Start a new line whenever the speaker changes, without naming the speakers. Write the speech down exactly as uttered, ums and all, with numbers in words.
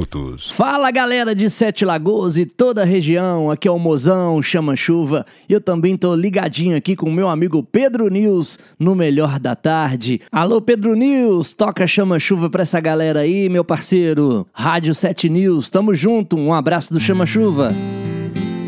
minutos.
Fala galera de Sete Lagoas e toda a região, aqui é o Mozão Chama Chuva e eu também tô ligadinho aqui com o meu amigo Pedro News no Melhor da Tarde. Alô Pedro News, toca Chama Chuva pra essa galera aí, meu parceiro. Rádio Sete News, tamo junto, um abraço do Chama Chuva.